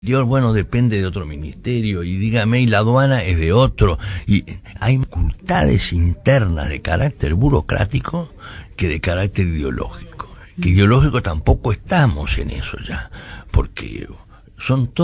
Bueno, depende de otro ministerio, y dígame, y la aduana es de otro, y hay facultades internas de carácter burocrático que de carácter ideológico. Que ideológico tampoco estamos en eso ya, porque son